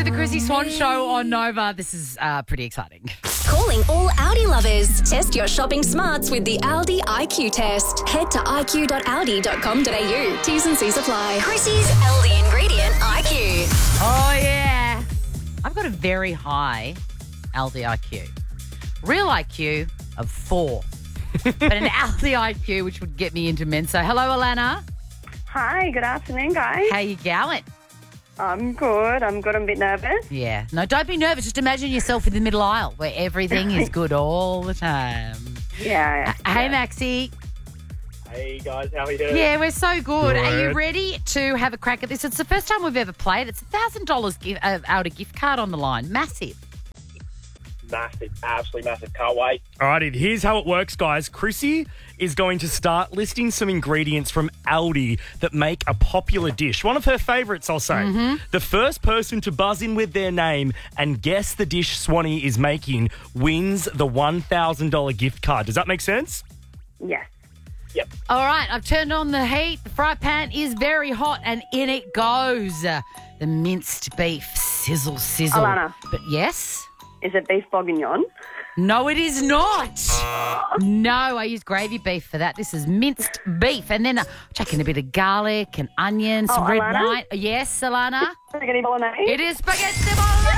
to the Chrissy Swan Show on Nova. This is pretty exciting. Calling all Aldi lovers. Test your shopping smarts with the Aldi IQ test. Head to iq.aldi.com.au. T's and C's apply. Chrissy's Aldi ingredient IQ. Oh, yeah. I've got a very high Aldi IQ. Real IQ of 4. But an Aldi IQ, which would get me into Mensa. Hello, Alana. Hi, good afternoon, guys. How you going? I'm good. I'm a bit nervous. Yeah. No, don't be nervous. Just imagine yourself in the middle aisle where everything is good all the time. Yeah. Hey, Maxie. Hey, guys. How are you doing? Yeah, we're so good. Are you ready to have a crack at this? It's the first time we've ever played. It's $1,000 out a gift card on the line. Massive. Massive. Absolutely massive. Can't wait. Alrighty, here's how it works, guys. Chrissy is going to start listing some ingredients from Aldi that make a popular dish. One of her favourites, I'll say. Mm-hmm. The first person to buzz in with their name and guess the dish Swanee is making wins the $1,000 gift card. Does that make sense? Yes. Yep. All right, I've turned on the heat. The fry pan is very hot, and in it goes. The minced beef. Sizzle, sizzle. Alana. But yes? Is it beef bourguignon? No, it is not. No, I use gravy beef for that. This is minced beef. And then chuck in a bit of garlic and onion, some red Alana? wine. Yes, Alana? Spaghetti bolognese? It is spaghetti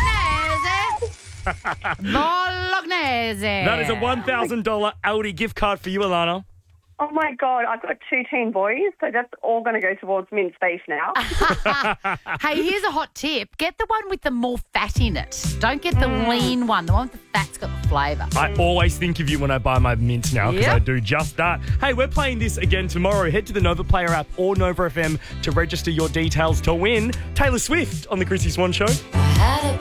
bolognese. Bolognese. That is a $1,000 Aldi gift card for you, Alana. Oh, my God. I've got 2 teen boys, so that's all going to go towards minced beef now. Hey, here's a hot tip. Get the one with the more fat in it. Don't get the lean one. The one with the fat's got the flavour. I always think of you when I buy my mince now because Yep. I do just that. Hey, we're playing this again tomorrow. Head to the Nova Player app or Nova FM to register your details to win Taylor Swift on the Chrissy Swan Show.